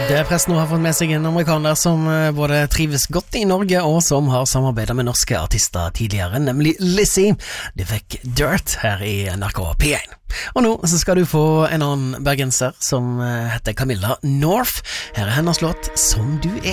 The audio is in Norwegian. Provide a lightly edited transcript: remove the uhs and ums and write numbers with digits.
Det presten har fått med seg en amerikaner som både trives godt i Norge og som har samarbeidet med norske artister tidligere, nemlig Lizzie. De fikk Dirt her i NRK P1. Og nå så skal du få en annen bergenser som heter Camilla North. Her er hennes låt Som du er.